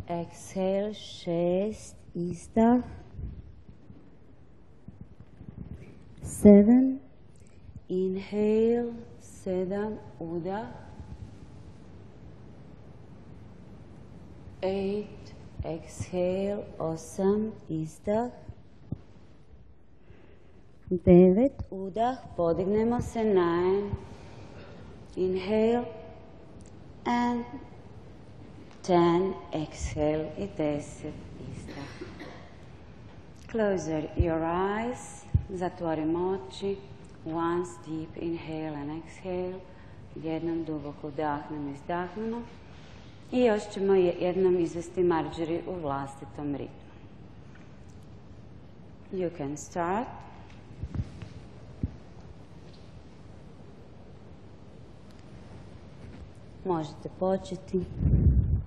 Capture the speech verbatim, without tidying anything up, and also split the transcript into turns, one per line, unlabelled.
exhale, šest, izdah, sedam, inhale, sedam, udah, eight, exhale, osam, izdah, devet, udah, podignemo se, nine, inhale, and ten, exhale, i deset, izdah. Close your eyes, zatvorimo oči, once deep inhale and exhale, jednom duboko udahnemo, izdahnemo i još ćemo jednom izvesti Marjorie u vlastitom ritmu. You can start. Možete početi.